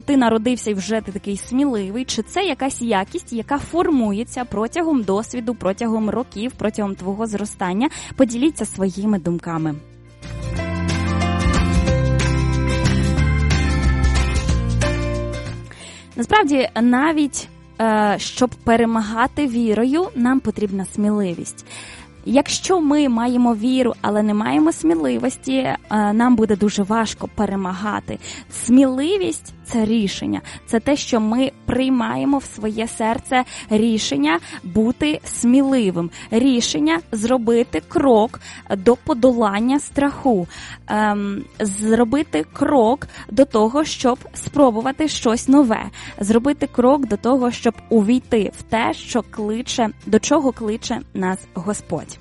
ти народився і вже ти такий сміливий, чи це якась якість, яка формується протягом досвіду, протягом років, протягом твого зростання? Поділіться своїми думками. Насправді, навіть щоб перемагати вірою, нам потрібна сміливість. Якщо ми маємо віру, але не маємо сміливості, нам буде дуже важко перемагати. Сміливість – це рішення. Це те, що ми приймаємо в своє серце рішення бути сміливим. Рішення зробити крок до подолання страху. Зробити крок до того, щоб спробувати щось нове. Зробити крок до того, щоб увійти в те, що кличе, до чого кличе нас Господь.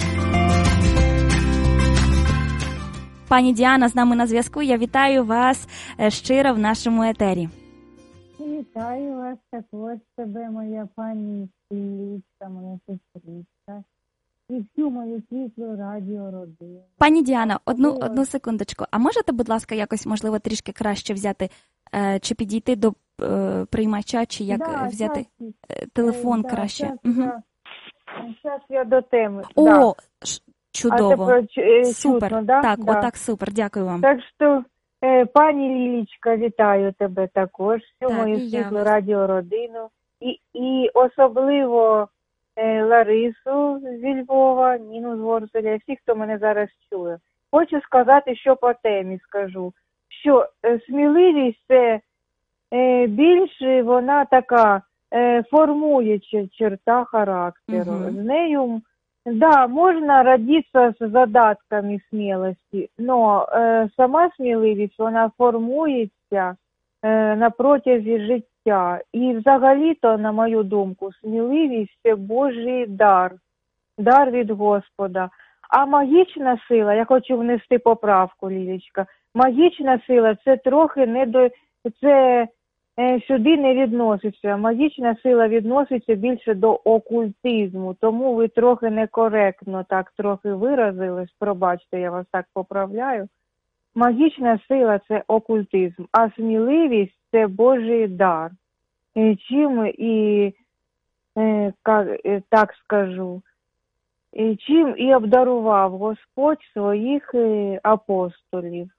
Пані Діана з нами на зв'язку. Я вітаю вас щиро в нашому етері. Вітаю вас також, тебе, моя пані Лілічка, моя сестричка. І всю мою світлу радіородину. Пані Діана, одну секундочку. А можете, будь ласка, якось, можливо, трішки краще взяти, чи підійти до приймача, чи як взяти телефон краще? Зараз я до теми. О, чудово. Супер. Чутно, да? Так, да. отак, супер, дякую вам. Так що, пані Лілічка, вітаю тебе також, всю мою світлу радіородину. І особливо Ларису зі Львова, Ніну з Ворзеля, і всіх, хто мене зараз чує. Хочу сказати, що по темі скажу, що сміливість – це більше вона така формуюча черта характеру. З нею, да, можна родитися з задатками смілості, но сама сміливість, вона формується на протязі життя. І взагалі-то, на мою думку, сміливість – це Божий дар, дар від Господа. А магічна сила, я хочу внести поправку, Лілічка, магічна сила – це трохи не до... це сюди не відноситься. Магічна сила відноситься більше до окультизму, тому ви трохи некоректно так трохи виразились, пробачте, я вас так поправляю. Магічна сила – це окультизм, а сміливість – це Божий дар. Так скажу, чим і обдарував Господь своїх апостолів.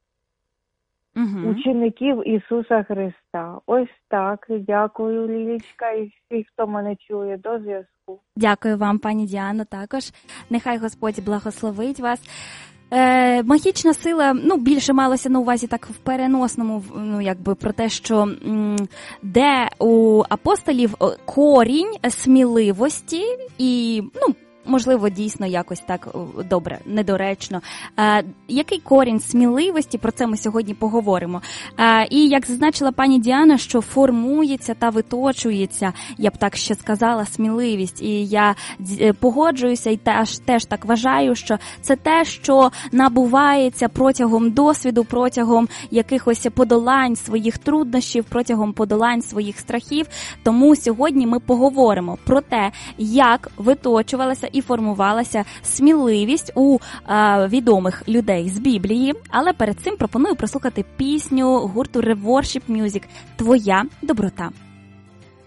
Учеників Ісуса Христа. Ось так. Дякую, Лілічка, і всіх, хто мене чує. До зв'язку. Дякую вам, пані Діано, також. Нехай Господь благословить вас. Магічна сила, більше малося на увазі так в переносному, про те, що де у апостолів корінь сміливості і, можливо, дійсно якось так добре, недоречно. Який корінь сміливості, про це ми сьогодні поговоримо. І як зазначила пані Діана, що формується та виточується, я б так ще сказала, сміливість. І я погоджуюся і теж так вважаю, що це те, що набувається протягом досвіду, протягом якихось подолань своїх труднощів, протягом подолань своїх страхів. Тому сьогодні ми поговоримо про те, як виточувалася і формувалася сміливість у відомих людей з Біблії. Але перед цим пропоную прослухати пісню гурту Reworship Music «Твоя доброта».